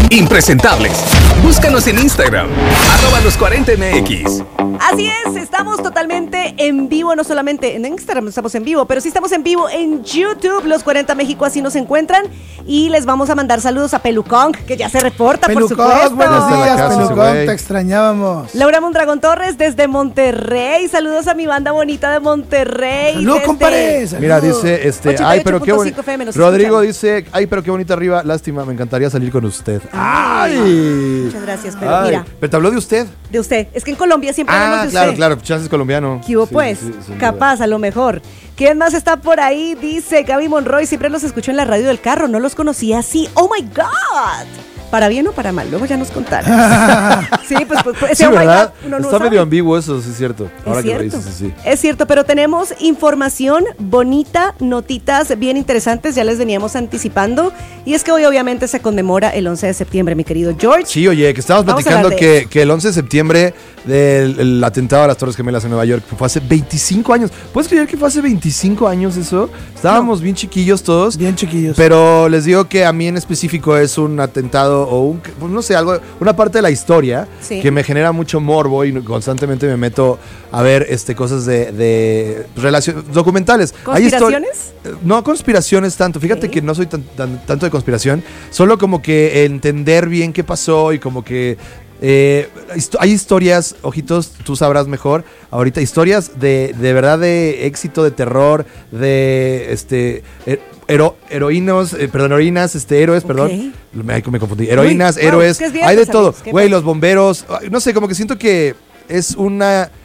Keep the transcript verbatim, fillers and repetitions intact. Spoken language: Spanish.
impresentables. Búscanos en Instagram, arroba los cuarenta M X. Así es, estamos totalmente en vivo, no solamente en Instagram estamos en vivo, pero sí estamos en vivo en YouTube, Los cuarenta México, así nos encuentran. Y les vamos a mandar saludos a Pelucón, que ya se reporta, Pelucón, por supuesto. buenos días, casa, Pelucón, güey. te extrañábamos. Laura Mondragón Torres desde Monterrey, saludos a mi banda bonita de Monterrey. Salud, desde... compadre. Salud. Mira, dice, este, ochenta y ay, ocho pero qué punto bonito. cinco F M nos Rodrigo escuchan. dice, ay, pero qué bonita arriba, lástima, me encantaría salir con usted. Ay, Ay. muchas gracias, pero Ay, mira, pero te habló de usted. de usted. Es que en Colombia siempre hablamos Ah, de claro, usted. claro, chances colombiano. ¿Qué hubo, Sí, pues? sí, sí, sin Capaz, duda. a lo mejor. ¿Quién más está por ahí? Dice Gaby Monroy, siempre los escucho en la radio del carro, no los conocía así. ¡Oh, my God! ¿Para bien o para mal? Luego ya nos contaron. sí, pues, pues, pues ese Sí, oh my ¿verdad? God, uno no Está sabe. medio ambiguo eso, sí es cierto. Ahora Es que lo cierto, dices, sí, sí. es cierto, pero tenemos información bonita, notitas bien interesantes, ya les veníamos anticipando, y es que hoy obviamente se conmemora el once de septiembre, mi querido George. Sí, oye, que estábamos Vamos a platicando hablar de que, que el once de septiembre del el atentado a las Torres Gemelas en Nueva York fue hace veinticinco años. ¿Puedes creer que fue hace veinticinco años eso? Estábamos bien chiquillos todos. Bien chiquillos. Pero les digo que a mí en específico es un atentado o un, pues no sé, algo, una parte de la historia Sí. que me genera mucho morbo y constantemente me meto a ver este cosas de, de relación, documentales. Hay histori- ¿Conspiraciones? No conspiraciones tanto, fíjate Ok. que no soy tan, tan- tanto de conspiración, solo como que entender bien qué pasó y como que eh, histo- hay historias, ojitos, tú sabrás mejor, ahorita historias de, de verdad de éxito, de terror, de este eh, hero- heroínos, eh, perdón, heroínas, este, héroes, Ok. perdón, me, me confundí, heroínas, Uy, wow, héroes, es que es viernes, hay de todo, amigos, qué güey, padre. los bomberos, ay, no sé, como que siento que es una